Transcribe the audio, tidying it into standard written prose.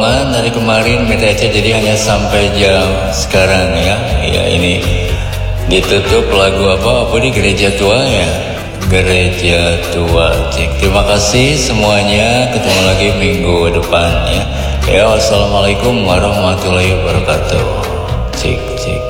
Dari kemarin BTC jadi hanya sampai jam sekarang ya. Ya ini ditutup lagu apa di gereja tua ya. Gereja tua. Cik. Terima kasih semuanya. Ketemu lagi minggu depan ya. Ya wassalamualaikum warahmatullahi wabarakatuh. Cik.